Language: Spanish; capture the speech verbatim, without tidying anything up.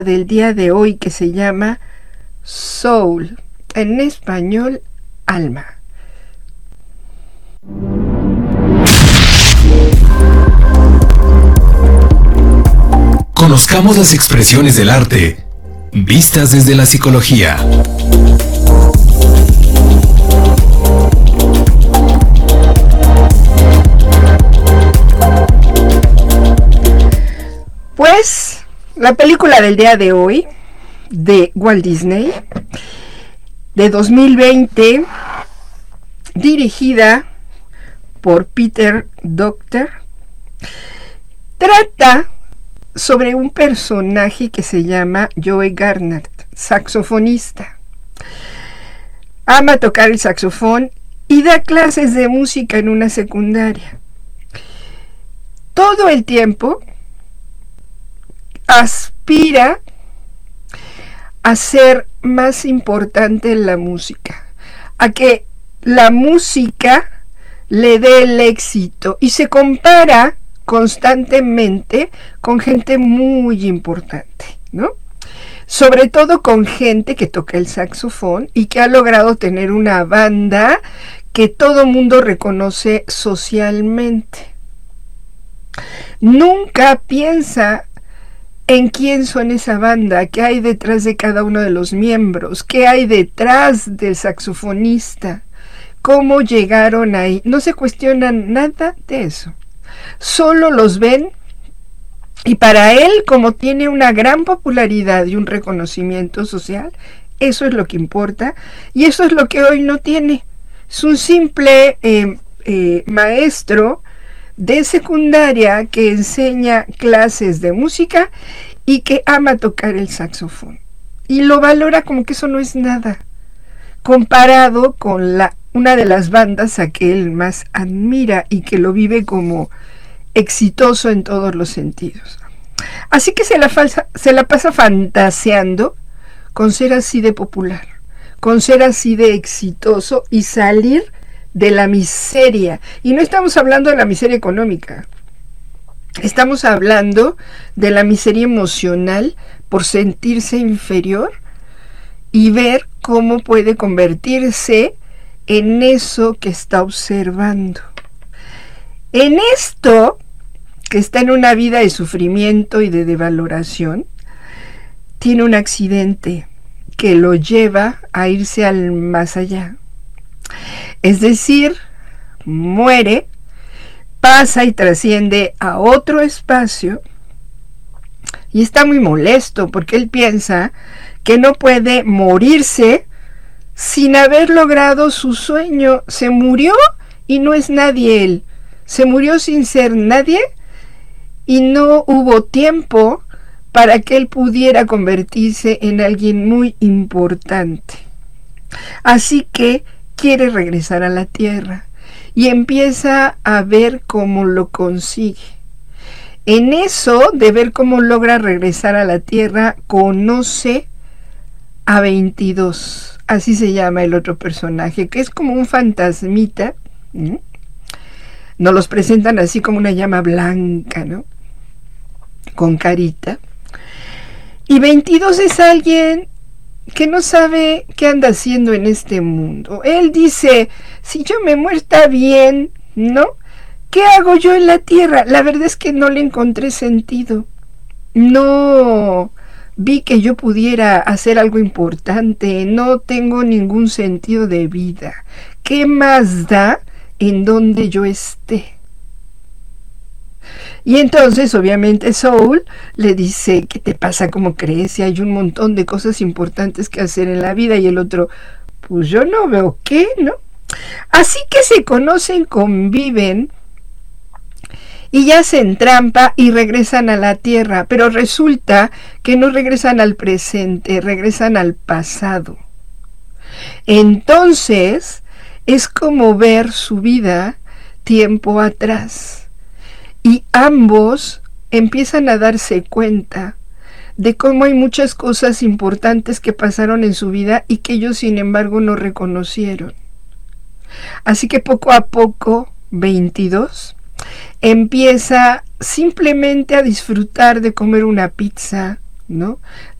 del día de hoy que se llama Soul, en español, alma. Conozcamos las expresiones del arte, vistas desde la psicología. Pues la película del día de hoy de Walt Disney de dos mil veinte, dirigida por Peter Docter, trata sobre un personaje que se llama Joe Garnett, saxofonista. Ama tocar el saxofón y da clases de música en una secundaria. Todo el tiempo aspira a ser más importante en la música, a que la música le dé el éxito, y se compara constantemente con gente muy importante, ¿no? Sobre todo con gente que toca el saxofón y que ha logrado tener una banda que todo mundo reconoce socialmente. Nunca piensa en quién son esa banda, qué hay detrás de cada uno de los miembros, qué hay detrás del saxofonista, cómo llegaron ahí. No se cuestionan nada de eso. Solo los ven, y para él, como tiene una gran popularidad y un reconocimiento social, eso es lo que importa, y eso es lo que hoy no tiene. Es un simple eh, eh, maestro de secundaria que enseña clases de música y que ama tocar el saxofón, y lo valora como que eso no es nada comparado con la una de las bandas a que él más admira y que lo vive como exitoso en todos los sentidos. Así que se la, falsa, se la pasa fantaseando con ser así de popular, con ser así de exitoso y salir de la miseria. Y no estamos hablando de la miseria económica, estamos hablando de la miseria emocional por sentirse inferior y ver cómo puede convertirse en eso que está observando. En esto, que está en una vida de sufrimiento y de devaloración, tiene un accidente que lo lleva a irse al más allá. Es decir, muere, pasa y trasciende a otro espacio, y está muy molesto porque él piensa que no puede morirse sin haber logrado su sueño. Se murió y no es nadie él. Se murió sin ser nadie y no hubo tiempo para que él pudiera convertirse en alguien muy importante. Así que quiere regresar a la tierra y empieza a ver cómo lo consigue. En eso de ver cómo logra regresar a la tierra, conoce a veintidós, así se llama el otro personaje, que es como un fantasmita. ¿Mm? Nos los presentan así como una llama blanca, ¿no? Con carita. Y veintidós es alguien que no sabe qué anda haciendo en este mundo. Él dice, si yo me muero está bien, ¿no? ¿Qué hago yo en la tierra? La verdad es que no le encontré sentido. No vi que yo pudiera hacer algo importante. No tengo ningún sentido de vida. ¿Qué más da en donde yo esté? Y entonces obviamente Soul le dice, ¿qué te pasa? ¿Cómo crees? Si hay un montón de cosas importantes que hacer en la vida. Y el otro, pues yo no veo qué, ¿no? Así que se conocen, conviven y ya se entrampa y regresan a la tierra. Pero resulta que no regresan al presente, regresan al pasado. Entonces es como ver su vida tiempo atrás. Y ambos empiezan a darse cuenta de cómo hay muchas cosas importantes que pasaron en su vida y que ellos, sin embargo, no reconocieron. Así que poco a poco, veintidós empieza simplemente a disfrutar de comer una pizza, ¿no?